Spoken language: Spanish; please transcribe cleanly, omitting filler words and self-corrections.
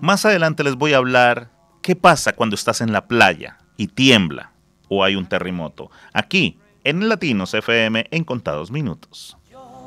Más adelante les voy a hablar qué pasa cuando estás en la playa y tiembla o hay un terremoto. Aquí, en Latinos FM, en contados minutos.